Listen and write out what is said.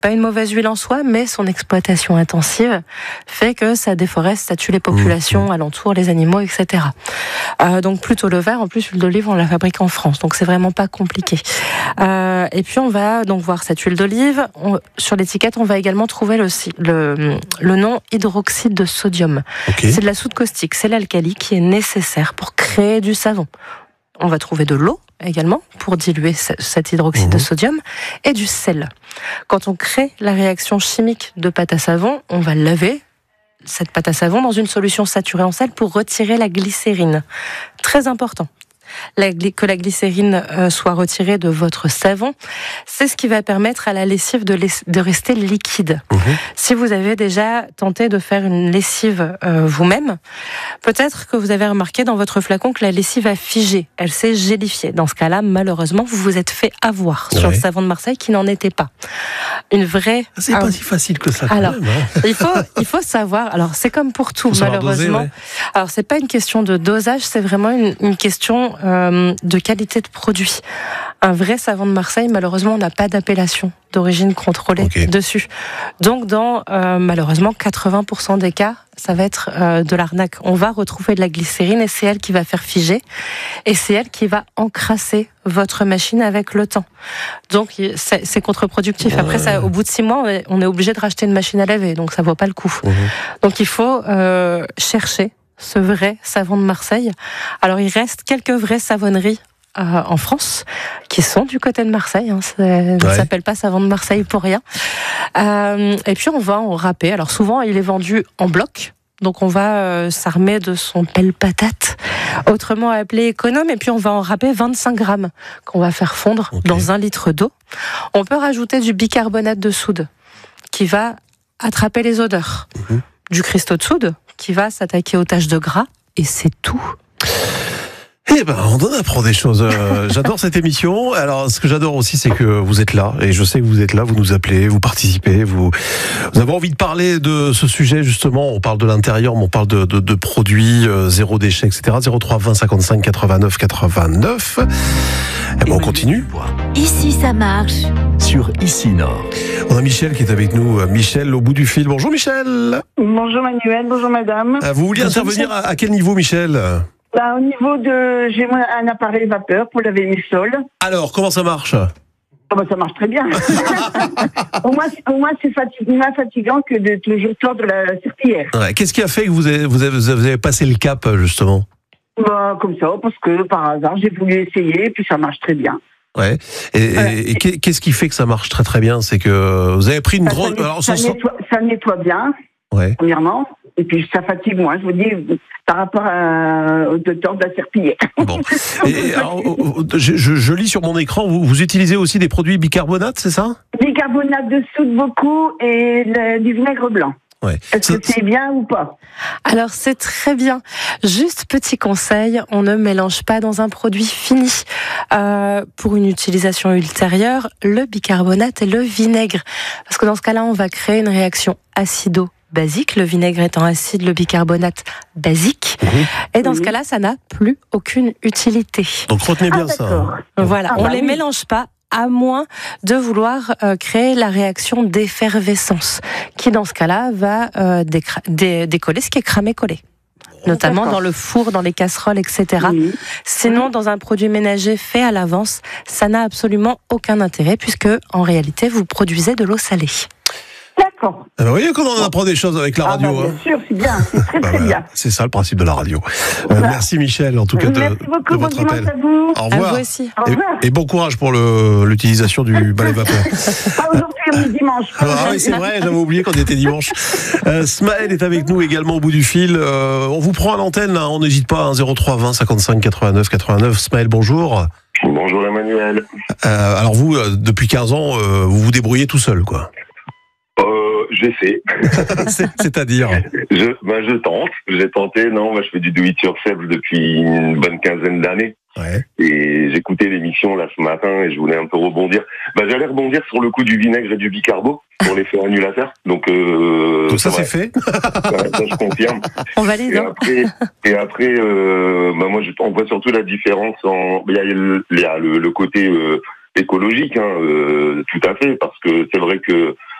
pas une mauvaise huile en soi, mais son exploitation intensive fait que ça déforeste, ça tue les populations alentours, les animaux, etc. Donc plutôt le vert. En plus, l'huile d'olive, on la fabrique en France, donc c'est vraiment pas compliqué. Et puis on va donc voir cette huile d'olive. Sur l'étiquette, on va également trouver le nom hydroxyde de sodium. Okay. C'est de la soude caustique, c'est l'alcali qui est nécessaire pour créer du savon. On va trouver de l'eau également pour diluer cet hydroxyde de sodium et du sel. Quand on crée la réaction chimique de pâte à savon, on va laver cette pâte à savon dans une solution saturée en sel pour retirer la glycérine. Très important. Que la glycérine soit retirée de votre savon, c'est ce qui va permettre à la lessive de rester liquide. Si vous avez déjà tenté de faire une lessive vous-même, peut-être que vous avez remarqué dans votre flacon que la lessive a figé, elle s'est gélifiée. Dans ce cas-là, malheureusement, vous vous êtes fait avoir sur le savon de Marseille qui n'en était pas. Une vraie... C'est pas si facile que ça. Alors, même, hein. il faut savoir. Alors, c'est comme pour tout, malheureusement. Doser, Alors, c'est pas une question de dosage, c'est vraiment une question de qualité de produit. Un vrai savon de Marseille, malheureusement, on n'a pas d'appellation d'origine contrôlée dessus. Donc, dans malheureusement 80% des cas, ça va être de l'arnaque. On va retrouver de la glycérine et c'est elle qui va faire figer et c'est elle qui va encrasser votre machine avec le temps. Donc, c'est contre-productif. Après, ça, au bout de 6 mois, on est obligé de racheter une machine à laver, donc ça vaut pas le coup. Donc, il faut chercher ce vrai savon de Marseille. Alors, il reste quelques vraies savonneries en France qui sont du côté de Marseille. Ça ne s'appelle pas savon de Marseille pour rien. Et puis, on va en râper. Alors, souvent, il est vendu en bloc. Donc, on va s'armer de son pelle-patate, autrement appelé économe. Et puis, on va en râper 25 grammes qu'on va faire fondre dans 1 litre d'eau. On peut rajouter du bicarbonate de soude qui va attraper les odeurs. Du cristaux de soude qui va s'attaquer aux taches de gras, et c'est tout. Eh ben, on en apprend des choses. J'adore cette émission. Alors, ce que j'adore aussi, c'est que vous êtes là, et je sais que vous êtes là, vous nous appelez, vous participez, vous avez envie de parler de ce sujet, justement. On parle de l'intérieur, mais on parle de produits, zéro déchet, etc. 03 20 55 89 89. Eh ben, on continue. Ici, ça marche. Sur Ici Nord. On a Michel qui est avec nous. Michel, au bout du fil. Bonjour Michel. Bonjour Manuel, bonjour madame. Vous vouliez intervenir à quel niveau, Michel ? Au niveau j'ai un appareil vapeur pour laver mes sols. Alors, comment ça marche ? Ça marche très bien. au moins c'est moins fatigant que de toujours tordre la serpillière. Qu'est-ce qui a fait que vous avez passé le cap, justement ? Comme ça, parce que par hasard, j'ai voulu essayer, et puis ça marche très bien. Ouais. Et qu'est-ce qui fait que ça marche très très bien ? C'est que vous avez pris une grosse... Ça nettoie bien, premièrement, et puis ça fatigue moins, je vous dis, par rapport au tordre de la serpillière. Bon. Et alors, je lis sur mon écran, vous utilisez aussi des produits bicarbonate, c'est ça ? Bicarbonate de soude beaucoup et du vinaigre blanc. Est-ce que c'est bien ou pas ? Alors c'est très bien. Juste petit conseil, on ne mélange pas dans un produit fini pour une utilisation ultérieure le bicarbonate et le vinaigre. Parce que dans ce cas-là, on va créer une réaction acido-basique, le vinaigre étant acide, le bicarbonate basique. Et dans ce cas-là, ça n'a plus aucune utilité. Donc retenez bien ça. Voilà, on les mélange pas, à moins de vouloir créer la réaction d'effervescence, qui dans ce cas-là va décoller ce qui est cramé-collé. Notamment dans le four, dans les casseroles, etc. Sinon, dans un produit ménager fait à l'avance, ça n'a absolument aucun intérêt, puisque en réalité, vous produisez de l'eau salée. D'accord. Vous voyez comment on apprend des choses avec la radio. Bien sûr, c'est bien, c'est très bien. C'est ça le principe de la radio. Merci Michel, en tout cas, de votre appel. À vous. Au revoir. À vous aussi. Et bon courage pour l'utilisation du balai vapeur. Aujourd'hui, on est dimanche. Oui, c'est vrai, j'avais oublié qu'on était dimanche. Smaël est avec nous également au bout du fil. On vous prend à l'antenne, on n'hésite pas, 03 20 55 89 89. Smaël, bonjour. Bonjour Emmanuel. Alors vous, depuis 15 ans, vous vous débrouillez tout seul, quoi. J'essaie. C'est-à-dire je tente. J'ai tenté. Je fais du do-it-yourself depuis une bonne quinzaine d'années. Et j'écoutais l'émission là ce matin et je voulais un peu rebondir. J'allais rebondir sur le coup du vinaigre et du bicarbo pour l'effet annulateur. Donc ça c'est fait. Ça je confirme. On valide. Et après, moi on voit surtout la différence il y a le côté écologique, tout à fait, parce que c'est vrai que